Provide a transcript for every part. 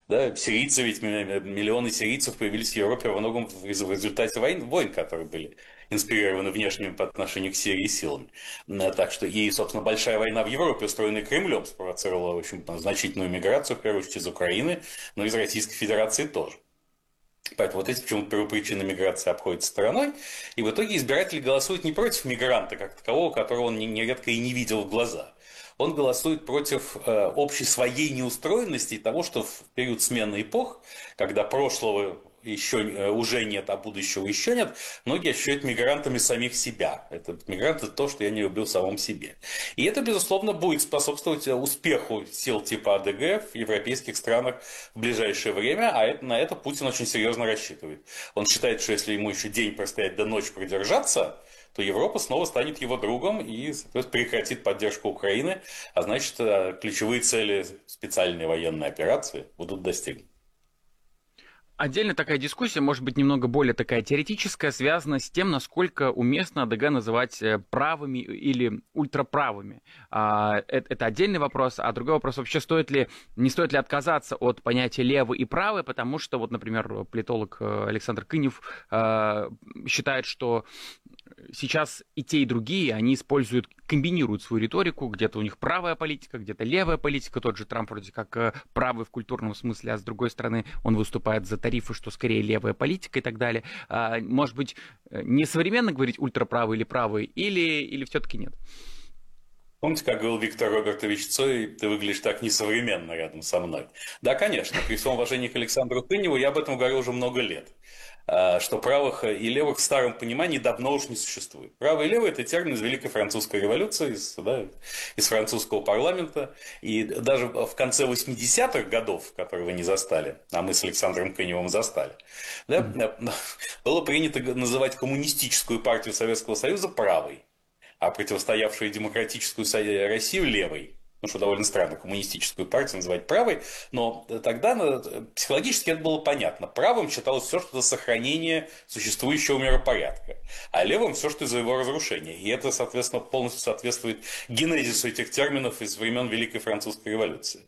Да, сирийцы, ведь миллионы сирийцев появились в Европе во многом в результате войн, которые были инспирированы внешними по отношению к Сирии силами. Так что и, собственно, большая война в Европе, устроенная Кремлем, спровоцировала, в общем, значительную миграцию, в первую очередь, из Украины, но и из Российской Федерации тоже. Поэтому вот эти почему-то первопричины миграции обходят стороной, и в итоге избиратель голосует не против мигранта как такового, которого он нередко и не видел в глаза. Он голосует против общей своей неустроенности и того, что в период смены эпох, когда прошлого еще уже нет, а будущего еще нет, многие ощущают мигрантами самих себя. Мигрант – это то, что я не люблю в самом себе. И это, безусловно, будет способствовать успеху сил типа АДГ в европейских странах в ближайшее время, а на это Путин очень серьезно рассчитывает. Он считает, что если ему еще день простоять до ночи продержаться, то Европа снова станет его другом и, соответственно, прекратит поддержку Украины, а значит, ключевые цели специальной военной операции будут достигнуты. Отдельно такая дискуссия, может быть, немного более такая теоретическая, связана с тем, насколько уместно АДГ называть правыми или ультраправыми. Это отдельный вопрос. А другой вопрос, вообще не стоит ли отказаться от понятия левый и правый, потому что, вот, например, политолог Александр Кынев считает, что сейчас и те, и другие, они комбинируют свою риторику, где-то у них правая политика, где-то левая политика, тот же Трамп вроде как правый в культурном смысле, а с другой стороны он выступает за тарифы, что скорее левая политика и так далее. Может быть, не современно говорить ультраправый или правый, или все-таки нет? Помните, как говорил Виктор Робертович Цой, ты выглядишь так несовременно рядом со мной. Да, конечно, при всем уважении к Александру Кыневу я об этом говорил уже много лет. Что правых и левых в старом понимании давно уж не существует. Правый и левый – это термин из Великой Французской революции, из французского парламента. И даже в конце 80-х годов, которые вы не застали, а мы с Александром Кыневым застали, да, было принято называть коммунистическую партию Советского Союза правой, а противостоявшую демократическую Россию левой. Ну, что довольно странно, коммунистическую партию называть правой, но тогда психологически это было понятно. Правым считалось все, что за сохранение существующего миропорядка, а левым все, что за его разрушение. И это, соответственно, полностью соответствует генезису этих терминов из времен Великой Французской революции.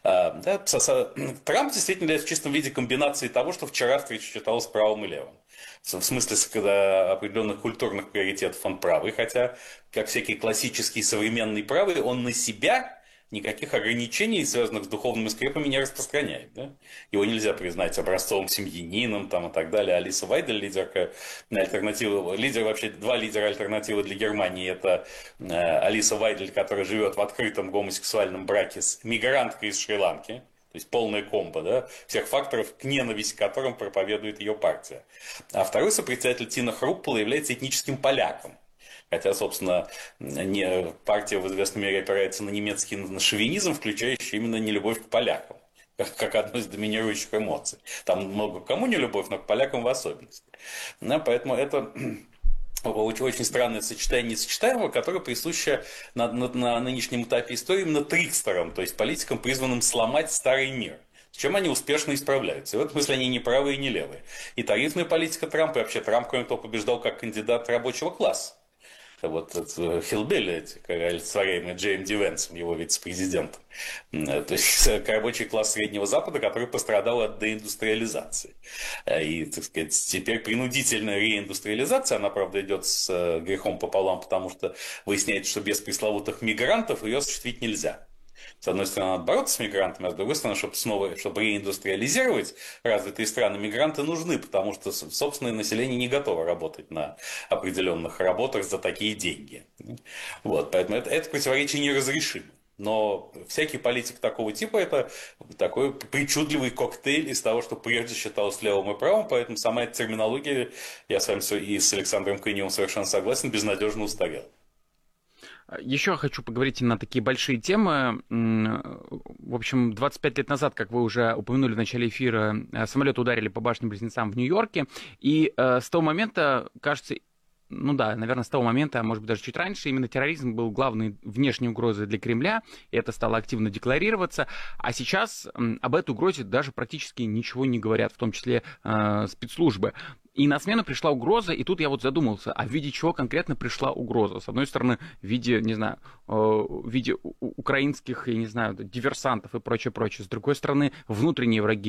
Трамп действительно является в чистом виде комбинацией того, что вчера считалось правым и левым. В смысле, когда определенных культурных приоритетов он правый, хотя, как всякий классический современный правый, он на себя никаких ограничений, связанных с духовными скрепами, не распространяет. Да? Его нельзя признать образцовым семьянином там, и так далее. Алиса Вайдель, лидерка альтернативы, два лидера альтернативы для Германии, это Алиса Вайдель, которая живет в открытом гомосексуальном браке с мигранткой из Шри-Ланки. То есть полная комбо, да, всех факторов, к ненависти к которым проповедует ее партия. А второй сопредседатель Тина Хруппала является этническим поляком. Хотя, собственно, партия в известной мере опирается на немецкий шовинизм, включающий именно нелюбовь к полякам, как одну из доминирующих эмоций. Там много кому не любовь, но к полякам в особенности. Да, поэтому это очень странное сочетание несочетаемого, которое присуще на нынешнем этапе истории именно трикстерам, то есть политикам, призванным сломать старый мир. С чем они успешно исправляются. И в этом смысле они не правые и не левые. И тарифная политика Трампа, и вообще Трамп, кроме того, побеждал как кандидат рабочего класса. Вот Хиллбилли, олицетворяемый Джейм Ди Венсом, его вице-президентом. То есть рабочий класс Среднего Запада, который пострадал от деиндустриализации. И, так сказать, теперь принудительная реиндустриализация, она, правда, идет с грехом пополам, потому что выясняется, что без пресловутых мигрантов ее осуществить нельзя. С одной стороны, надо бороться с мигрантами, а с другой стороны, чтобы реиндустриализировать развитые страны, мигранты нужны, потому что собственное население не готово работать на определенных работах за такие деньги. Вот, поэтому это противоречие неразрешимо. Но всякий политик такого типа – это такой причудливый коктейль из того, что прежде считалось левым и правым, поэтому сама эта терминология, я с вами и с Александром Кыневым совершенно согласен, безнадежно устарела. Еще хочу поговорить на такие большие темы. В общем, 25 лет назад, как вы уже упомянули в начале эфира, самолеты ударили по башням-близнецам в Нью-Йорке. И с того момента, кажется, ну да, наверное, с того момента, а может быть даже чуть раньше, именно терроризм был главной внешней угрозой для Кремля, и это стало активно декларироваться. А сейчас об этой угрозе даже практически ничего не говорят, в том числе спецслужбы. И на смену пришла угроза, и тут я вот задумался, а в виде чего конкретно пришла угроза? С одной стороны, в виде, не знаю, в виде украинских, я не знаю, диверсантов и прочее. С другой стороны, внутренние враги.